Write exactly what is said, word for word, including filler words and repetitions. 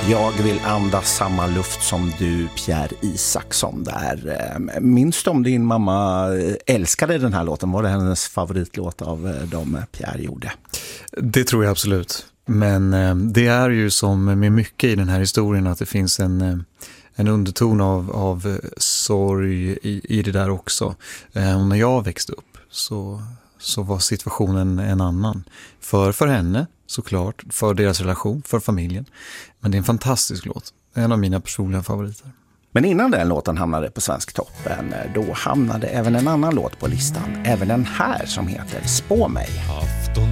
Jag vill andas samma luft som du, Pierre Isaksson där. Minns du om din mamma älskade den här låten? Var det hennes favoritlåt av de Pierre gjorde? Det tror jag absolut. Men det är ju som med mycket i den här historien att det finns en, en underton av, av sorg i, i det där också. Och när jag växte upp så, så var situationen en annan. För, för henne såklart, för deras relation, för familjen. Men det är en fantastisk låt. En av mina personliga favoriter. Men innan den låten hamnade på Svensktoppen, då hamnade även en annan låt på listan. Även den här som heter Spå mig. Afton